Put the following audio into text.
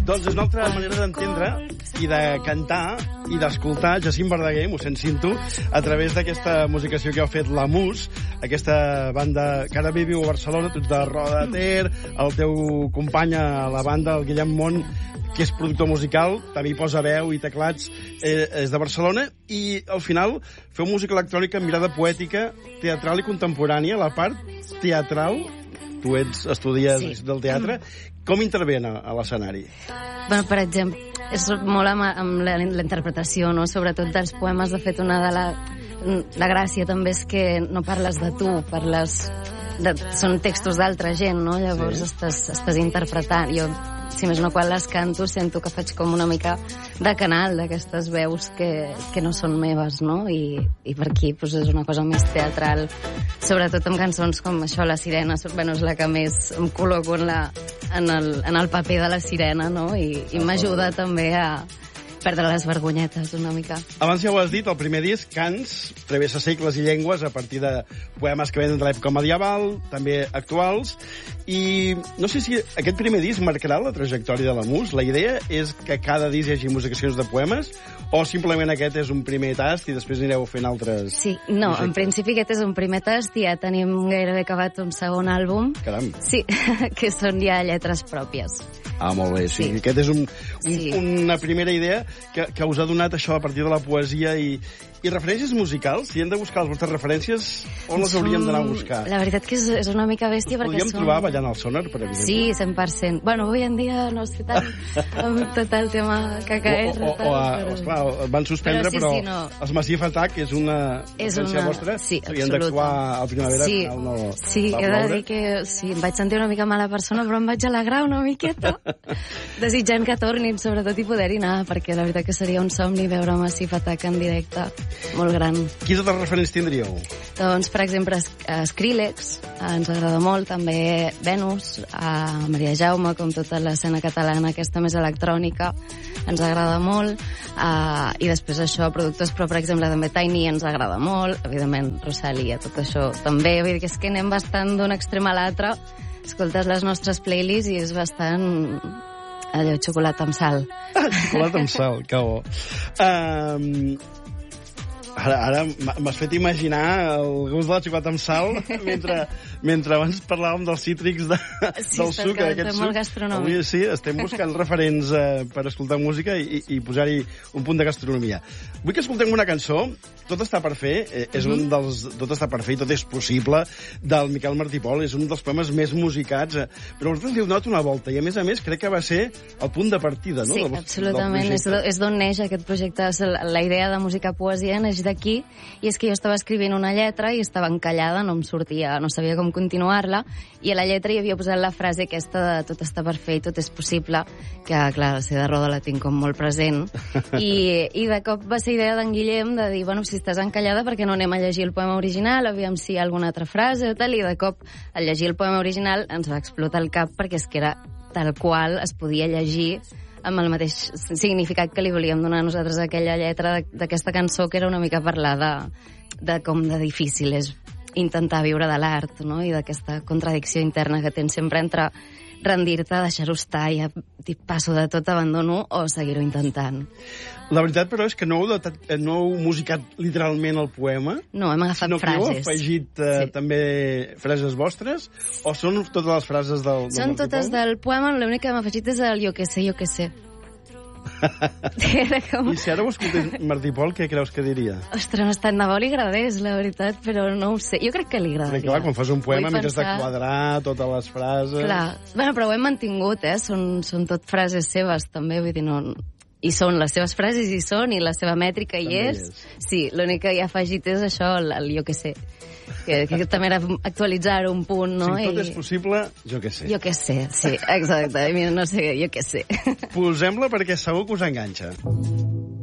Doncs és una altra manera d'entendre i de cantar i d'escoltar Jacint Verdaguer, mossèn Cinto, a través d'aquesta musicació que ha fet la Mus, aquesta banda que ara viu a Barcelona, tu ets de Roda de Ter, el teu company a la banda, el Guillem Mont, que és productor musical, també hi posa veu i teclats, és de Barcelona, i al final feu música electrònica amb mirada poètica, teatral i contemporània, la part teatral, tu estudies del teatre, com intervé a l'escenari? Bueno, per exemple, és molt amb la interpretació, no? Sobretot dels poemes. De fet, la gràcia també és que no parles de tu, són textos d'altra gent, no? Llavors estàs interpretant. Jo, si més no, quan les canto, sento que faig com una mica de canal d'aquestes veus que no són meves, no? I per aquí doncs, és una cosa més teatral, sobretot amb cançons com això, La Sirena, bueno, és la que més em col·loco en el paper de la sirena, no? I m'ajuda també a perdre les vergonyetes una mica. Abans ja ho has dit, el primer disc, Cants, travessa segles i llengües a partir de poemes que venen de l'època medieval, també actuals, i no sé si aquest primer disc marcarà la trajectòria de la Mus. La idea és que cada disc hi hagi musicacions de poemes, o simplement aquest és un primer tast i després anireu fent altres... Sí, no, en principi aquest és un primer tast i ja tenim gairebé acabat un segon àlbum. Caram. Sí, que són ja lletres pròpies. Ah, molt bé, sí. Aquest és una primera idea que us ha donat això a partir de la poesia i referències musicals. Si hem de buscar les vostres referències, on les hauríem d'anar a buscar? La veritat que és una mica bèstia perquè podríem trobar ballant al Sonar, per exemple. Sí, 100%. Bueno, avui en dia no sé tant amb tot el tema KKR. Esclar, van suspendre, però els Massive Attack és una referència vostra. Sí, absoluta. Havien d'actuar a Primavera. Sí, he de dir que em vaig sentir una mica mala persona, però em vaig alegrar una miqueta, desitjant que tornin, sobretot, i poder-hi anar, perquè la veritat que seria un somni veure Massive Attack en directe. Molt gran. Quins altres referents tindríeu? Doncs, per exemple, Skrillex, ens agrada molt, també Venus, Maria Jaume, com tota l'escena catalana, aquesta més electrònica, ens agrada molt, i després això, productors, però, per exemple, també Tiny ens agrada molt, evidentment, Rosalia, tot això també, vull dir que és que anem bastant d'un extrem a l'altre, escoltes les nostres playlists i és bastant... allò, xocolata amb sal. Xocolata amb sal, que bo. Ara m'has fet imaginar el gust de la xocolata amb sal mentre abans parlàvem dels cítrics del suc. Sí, molt gastronòmic. Avui sí, estem buscant referents per escoltar música i posar-hi un punt de gastronomia. Vull que escoltem una cançó, Tot està per fer, és un dels Tot està per fer i tot és possible, del Miquel Martí Pol, és un dels poemes més musicats, però vosaltres li heu donat una volta i a més crec que va ser el punt de partida, no? Sí, absolutament, és d'on neix aquest projecte. La idea de música poesia neix d'aquí, i és que jo estava escrivint una lletra i estava encallada, no em sortia, no sabia com continuar-la, i a la lletra hi havia posat la frase aquesta de tot està per fer i tot és possible, que, clar, la C de Roda la tinc com molt present, i de cop va ser idea d'en Guillem de dir, bueno, si estàs encallada, perquè no anem a llegir el poema original, aviam si hi ha alguna altra frase o tal, i de cop, al llegir el poema original, ens va explotar el cap, perquè és que era tal qual es podia llegir amb el mateix significat que li volíem donar a nosaltres a aquella lletra d'aquesta cançó, que era una mica parlar de com de difícil és intentar viure de l'art, no? I d'aquesta contradicció interna que tens sempre entre rendir-te, deixar-ho estar, i dir, passo de tot, abandono, o seguir-ho intentant. La veritat, però, és que no heu musicat literalment el poema. No, hem agafat frases. Sinó que heu afegit també frases vostres? O són totes les frases del Martí Pol? Són totes del poema, l'únic que hem afegit és el jo que sé. I si ara ho escoltés Martí Pol, què creus que diria? Ostres, tant de bo li agradés, la veritat, però no ho sé. Jo crec que li agradaria. Perquè, clar, quan fas un poema, mires de quadrar totes les frases... Clar, bueno, però ho hem mantingut, són tot frases seves, també, vull dir, no... I són les seves frases, i la seva mètrica hi és. Sí, l'únic que hi ha afegit és això, el jo que sé. Que també era actualitzar un punt, no? Si tot és possible, jo què sé. Jo què sé, sí, exacte. Mira, no sé, jo què sé. Posem-la perquè segur que us enganxa.